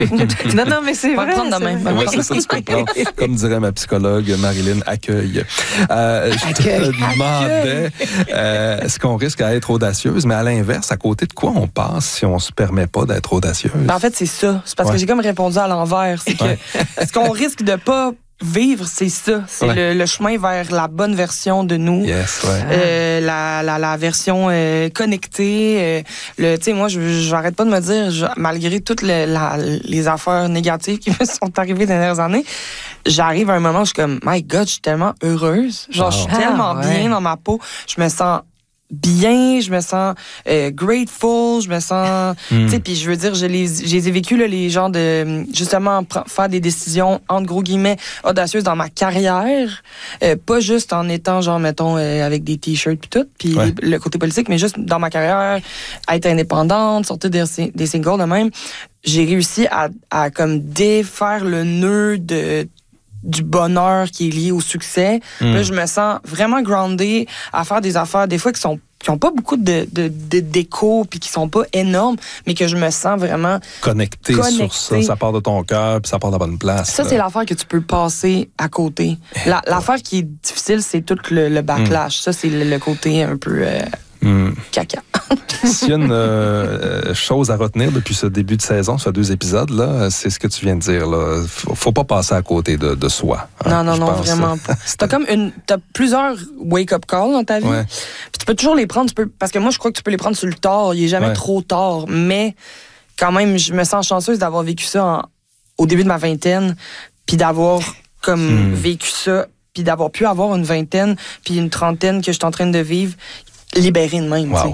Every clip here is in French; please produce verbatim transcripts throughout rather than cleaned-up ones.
non, non, mais c'est On va vrai. le prendre de même. vrai. Oui, c'est ça, tu peux le prendre. Comme dirait ma psychologue Marilyn, accueil. Euh, je Accueil. te demandais, euh, est-ce qu'on risque à être audacieuse? Mais à l'inverse, à côté de quoi on passe si on se permet pas d'être audacieuse? Ben, en fait, c'est ça. C'est parce Ouais. que j'ai comme répondu à l'envers. C'est que Ouais. ce qu'on risque de pas vivre, c'est ça. C'est Ouais. le, le chemin vers la bonne version de nous. Yes, ouais. Euh, la, la, la version euh, connectée. Euh, le, tu sais, moi, je j'arrête pas de me dire, je- malgré toutes le- la, les affaires négatives qui me sont arrivées ces dernières années, j'arrive à un moment où je suis comme, my God, je suis tellement heureuse. Genre, je suis Wow. tellement Ah, ouais. bien dans ma peau. Je me sens bien, je me sens euh, grateful, je me sens, Mm. tu sais, puis je veux dire, je les, je les ai vécu là, les gens de justement pr- faire des décisions entre gros guillemets audacieuses dans ma carrière, euh, pas juste en étant genre mettons euh, avec des t-shirts puis tout, puis Ouais. le côté politique, mais juste dans ma carrière, être indépendante, sortir des, des singles de même, j'ai réussi à, à comme défaire le nœud de du bonheur qui est lié au succès. Mm. Là, je me sens vraiment groundée à faire des affaires, des fois, qui sont qui ont pas beaucoup de, de, de déco puis qui sont pas énormes, mais que je me sens vraiment... Connecté, Connecté. sur ça, ça part de ton cœur puis ça part de la bonne place. Ça, là. c'est l'affaire que tu peux passer à côté. La- L'affaire qui est difficile, c'est tout le, le backlash. Ça, c'est le, le côté un peu euh, Mm. caca. S'il y a une euh, chose à retenir depuis ce début de saison, ce deux épisodes, là, c'est ce que tu viens de dire. Là. Faut, faut pas passer à côté de, de soi. Non, hein, non, je non, pense. vraiment pas. T'as comme une, t'as plusieurs wake-up calls dans ta vie. Ouais. Puis tu peux toujours les prendre, tu peux, parce que moi, je crois que tu peux les prendre sur le tard. Il est jamais Ouais. trop tard. Mais quand même, je me sens chanceuse d'avoir vécu ça en- au début de ma vingtaine, puis d'avoir comme Hmm. vécu ça, puis d'avoir pu avoir une vingtaine, puis une trentaine que je suis en train de vivre, libérée de même. tu sais. Wow.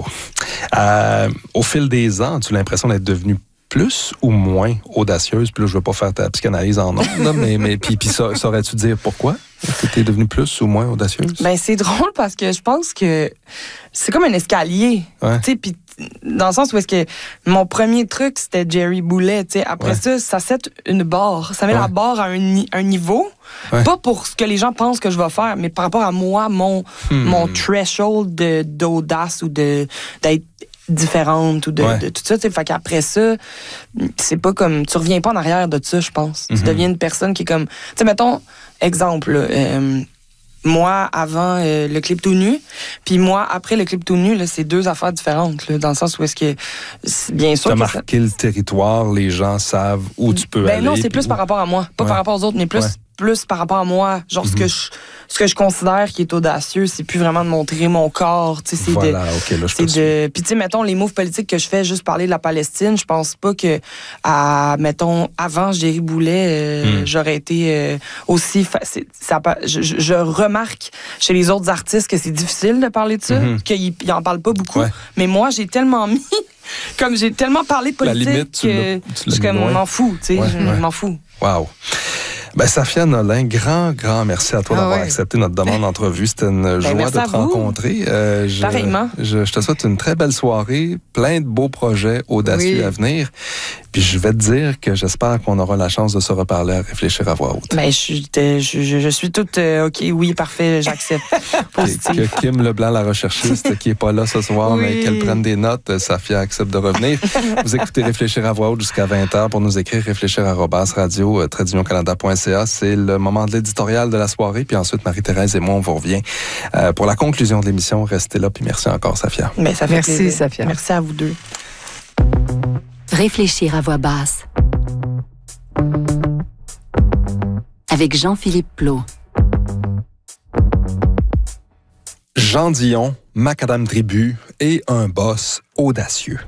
Euh, au fil des ans, as-tu l'impression d'être devenue plus ou moins audacieuse? Puis là, je veux pas faire ta psychanalyse en ondes, là, mais, mais puis, puis ça, saurais-tu dire pourquoi? Est-ce que tu es devenue plus ou moins audacieuse? Ben, c'est drôle parce que je pense que c'est comme un escalier. Ouais. Tu sais, puis dans le sens où est-ce que mon premier truc, c'était Jerry Boulet. Tu sais, après Ouais. ça, ça set une barre. Ça met Ouais. la barre à un, ni- un niveau. Ouais. Pas pour ce que les gens pensent que je vais faire, mais par rapport à moi, mon, Hmm. mon threshold de- d'audace ou de d'être différente ou de, Ouais. de tout ça. Tu sais, fait qu'après ça, c'est pas comme... Tu reviens pas en arrière de ça, je pense. Mhm. Tu deviens une personne qui est comme... Tu sais, mettons, exemple, là, euh, moi, avant euh, le clip tout nu, puis moi, après le clip tout nu, là, c'est deux affaires différentes, là, dans le sens où est-ce que, c'est bien sûr... Tu as que ça- marqué le territoire, les gens savent où tu peux ben aller. non, c'est puis plus où- par rapport à moi. Pas Ouais. par rapport aux autres, mais plus, Ouais. plus par rapport à moi. Genre, ce, Mhm. que je, ce que je considère qui est audacieux, c'est plus vraiment de montrer mon corps. Tu sais, c'est Voilà, de... OK, là, je C'est te suis. de... Puis tu sais, mettons, les moves politiques que je fais, juste parler de la Palestine, je pense pas que, à, mettons, avant Jerry Boulet, euh, Mm. j'aurais été euh, aussi... Fa... c'est- ça, pa- je, je- je remarque chez les autres artistes que c'est difficile de parler de ça, Mhm. qu'ils ils en parlent pas beaucoup. Ouais. Mais moi, j'ai tellement mis... Comme j'ai tellement parlé de La politique limite, tu l'as- que tu je l'as suis mis comme, loin. m'en fous, tu sais, Ouais, je ouais. m'en fous. Wow. Ben, Safia Nolin, grand, grand merci à toi Ah d'avoir ouais. accepté notre demande d'entrevue. C'était une joie merci de à te vous. rencontrer. Euh, je, Pareillement. Je, je te souhaite une très belle soirée, plein de beaux projets audacieux Oui. à venir. Puis je vais te dire que j'espère qu'on aura la chance de se reparler à réfléchir à voix haute. Ben, je, suis- je, je, je suis toute euh, OK, oui, parfait, j'accepte. Que, Positif. que Kim Leblanc, la recherchiste, qui est pas là ce soir, Oui. mais qu'elle prenne des notes, Safia accepte de revenir. Vous écoutez Réfléchir à voix haute jusqu'à vingt heures pour nous écrire réfléchir arobase radio trait d'union canada point c a. C'est le moment de l'éditorial de la soirée. Puis ensuite, Marie-Thérèse et moi, on vous revient euh, pour la conclusion de l'émission. Restez là, puis merci encore, Safia. Ben, ça fait Merci, plaisir. Safia. Merci à vous deux. Réfléchir à voix basse. Avec Jean-Philippe Plot. Jean Dion, Macadam Tribu et un boss audacieux.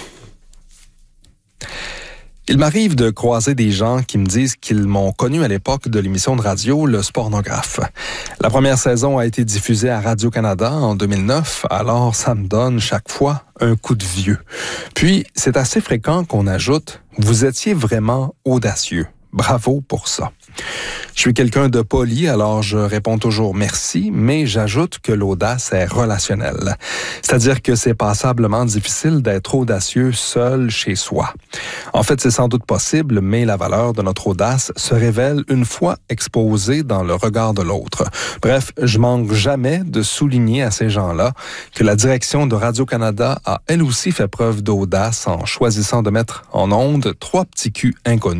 Il m'arrive de croiser des gens qui me disent qu'ils m'ont connu à l'époque de l'émission de radio Le Spornographe. La première saison a été diffusée à Radio-Canada en deux mille neuf, alors ça me donne chaque fois un coup de vieux. Puis, c'est assez fréquent qu'on ajoute « Vous étiez vraiment audacieux ». Bravo pour ça. Je suis quelqu'un de poli, alors je réponds toujours merci, mais j'ajoute que l'audace est relationnelle. C'est-à-dire que c'est passablement difficile d'être audacieux seul chez soi. En fait, c'est sans doute possible, mais la valeur de notre audace se révèle une fois exposée dans le regard de l'autre. Bref, je manque jamais de souligner à ces gens-là que la direction de Radio-Canada a elle aussi fait preuve d'audace en choisissant de mettre en onde trois petits culs inconnus.